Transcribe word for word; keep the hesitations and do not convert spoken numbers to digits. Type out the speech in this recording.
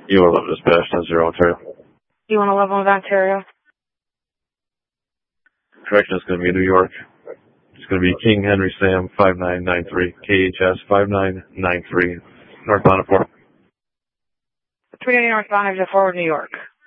U eleven dispatch, ten zero Ontario. U eleven with Ontario. Correction, it's going to be New York. It's going to be King Henry Sam five nine nine three, K H S five nine nine three, northbound at four. three eighty northbound, exit forward, New York.